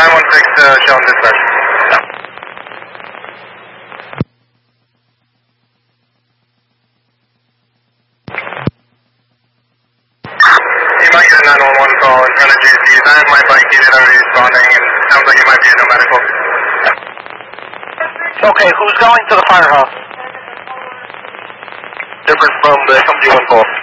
916, show dispatch. You might get a 911 call in front of JC's. I have my bike unit already responding, and it sounds like it might be a no medical. Okay, who's going to the firehouse? Different from the MD1 call.